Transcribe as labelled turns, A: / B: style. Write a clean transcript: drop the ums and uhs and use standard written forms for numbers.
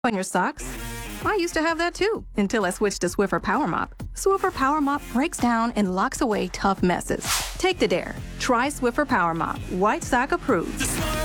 A: On your socks? I used to have that too, until I switched to Swiffer Power Mop. Swiffer Power Mop breaks down and locks away tough messes. Take the dare. Try Swiffer Power Mop. White sock approved.